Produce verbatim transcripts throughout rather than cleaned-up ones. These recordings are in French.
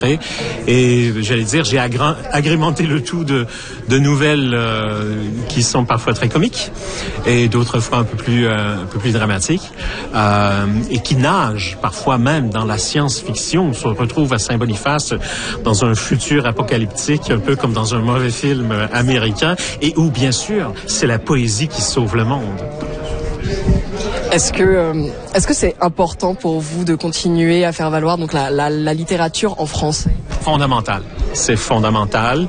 Et j'allais dire, j'ai agré- agrémenté le tout de, de nouvelles euh, qui sont parfois très comiques et d'autres fois un peu plus, euh, un peu plus dramatiques euh, et qui nagent parfois même dans la science-fiction. On se retrouve à Saint-Boniface dans un futur apocalyptique, un peu comme dans un mauvais film américain, et où, bien sûr, c'est la poésie qui sauve le monde. Est-ce que euh, est-ce que c'est important pour vous de continuer à faire valoir donc la, la, la littérature en français? Fondamental. C'est fondamental.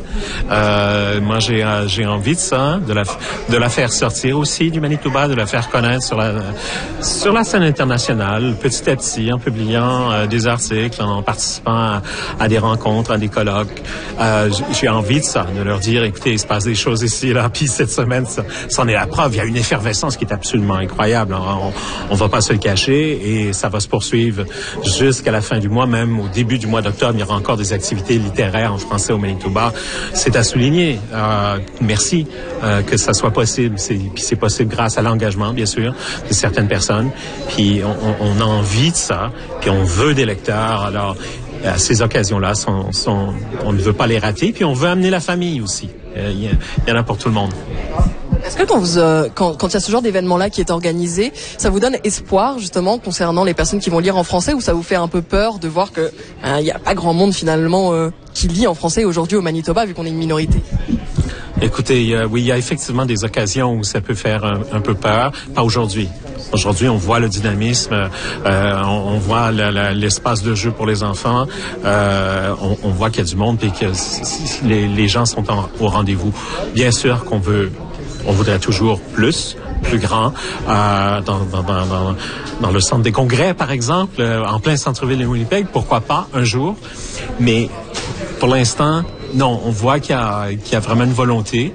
Euh, moi, j'ai euh, j'ai envie de ça, de la de la faire sortir aussi du Manitoba, de la faire connaître sur la sur la scène internationale, petit à petit, en publiant euh, des articles, en participant à, à des rencontres, à des colloques. Euh, j'ai envie de ça, de leur dire, écoutez, il se passe des choses ici et là, puis cette semaine, ça, c'en est la preuve. Il y a une effervescence qui est absolument incroyable. On, on va pas se le cacher et ça va se poursuivre jusqu'à la fin du mois, même au début du mois d'octobre. Il y aura encore des activités littéraires en français au Manitoba. C'est à souligner. Euh, merci euh, que ça soit possible. C'est, puis c'est possible grâce à l'engagement, bien sûr, de certaines personnes. Puis on, on a envie de ça. Puis on veut des lecteurs. Alors, à ces occasions-là, sont, sont, on ne veut pas les rater. Puis on veut amener la famille aussi. Euh, il, y a, il y en a pour tout le monde. Est-ce que quand vous, euh, quand, quand il y a ce genre d'événement-là qui est organisé, ça vous donne espoir justement concernant les personnes qui vont lire en français, ou ça vous fait un peu peur de voir que il n'y a pas grand monde finalement euh, qui lit en français aujourd'hui au Manitoba vu qu'on est une minorité? Écoutez, euh, oui, il y a effectivement des occasions où ça peut faire un, un peu peur. Pas aujourd'hui. Aujourd'hui, on voit le dynamisme, euh, on, on voit la, la, l'espace de jeu pour les enfants, euh, on, on voit qu'il y a du monde et que les, les gens sont en, au rendez-vous. Bien sûr qu'on veut, on voudrait toujours plus, plus grand, euh, dans, dans, dans, dans, dans le centre des congrès, par exemple, euh, en plein centre-ville de Winnipeg, pourquoi pas un jour. Mais pour l'instant, non, on voit qu'il y a, qu'il y a vraiment une volonté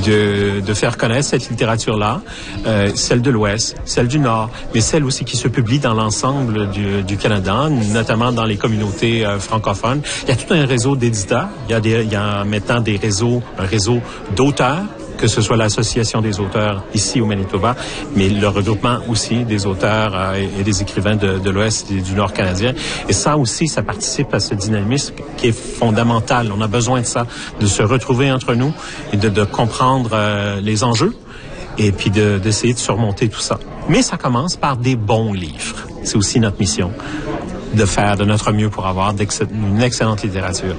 de, de faire connaître cette littérature-là, euh, celle de l'Ouest, celle du Nord, mais celle aussi qui se publie dans l'ensemble du, du Canada, notamment dans les communautés euh, francophones. Il y a tout un réseau d'éditeurs. Il y a, des, il y a maintenant des réseaux, un réseau d'auteurs, que ce soit l'Association des auteurs ici au Manitoba, mais le regroupement aussi des auteurs euh, et, et des écrivains de, de l'Ouest et du Nord canadien. Et ça aussi, ça participe à ce dynamisme qui est fondamental. On a besoin de ça, de se retrouver entre nous et de, de comprendre euh, les enjeux et puis de, d'essayer de surmonter tout ça. Mais ça commence par des bons livres. C'est aussi notre mission, de faire de notre mieux pour avoir une excellente littérature.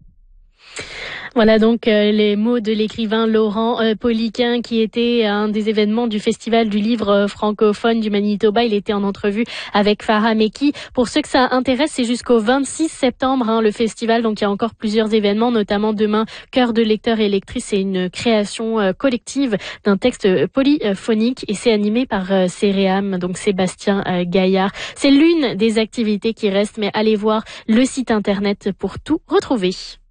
Voilà donc euh, les mots de l'écrivain Laurent euh, Poliquin, qui était à un des événements du Festival du livre euh, francophone du Manitoba. Il était en entrevue avec Farah Meki. Pour ceux que ça intéresse, c'est jusqu'au vingt-six septembre hein, le festival. Donc il y a encore plusieurs événements, notamment demain, Cœur de lecteurs et lectrices. C'est une création euh, collective d'un texte polyphonique et c'est animé par euh, Céréam, donc Sébastien euh, Gaillard. C'est l'une des activités qui reste, mais allez voir le site internet pour tout retrouver.